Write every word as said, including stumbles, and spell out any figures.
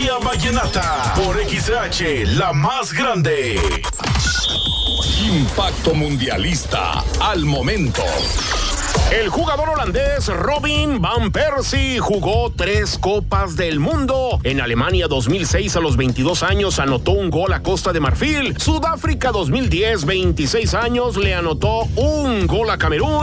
Melodía Vallenata por X H, la más grande. Impacto mundialista al momento. El jugador holandés Robin van Persie jugó tres Copas del Mundo. En Alemania dos mil seis, a los veintidós años, anotó un gol a Costa de Marfil. Sudáfrica dos mil diez, veintiséis años, le anotó un gol a Camerún.